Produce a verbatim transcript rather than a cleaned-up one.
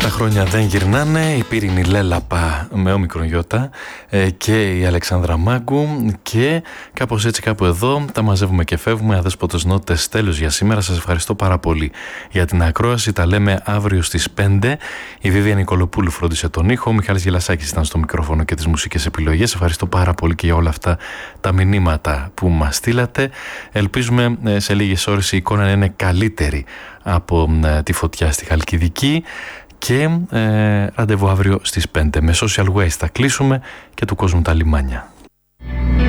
Τα χρόνια δεν γυρνάνε, η Πύρινη Λέλαπα με όμικρον γιώτα και η Αλεξάνδρα Μάγκου, και κάπως έτσι κάπου εδώ τα μαζεύουμε και φεύγουμε. Αδέσποτες νότες, τέλος για σήμερα. Σας ευχαριστώ πάρα πολύ για την ακρόαση. Τα λέμε αύριο στις πέντε. Η Βίβια Νικολοπούλου φρόντισε τον ήχο, ο Μιχάλης Γελασάκης ήταν στο μικρόφωνο και τις μουσικές επιλογές. Ευχαριστώ πάρα πολύ και για όλα αυτά τα μηνύματα που μας στείλατε. Ελπίζουμε σε λίγες ώρες η εικόνα να είναι καλύτερη από τη φωτιά στη Χαλκιδική. Και ε, ραντεβού αύριο στις πέντε. Με Social Waste θα κλείσουμε και του κόσμου τα λιμάνια.